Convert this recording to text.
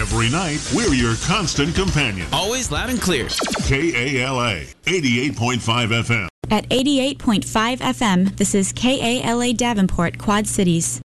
Every night, we're your constant companion. Always loud and clear. KALA 88.5 FM. At 88.5 FM, this is KALA Davenport, Quad Cities.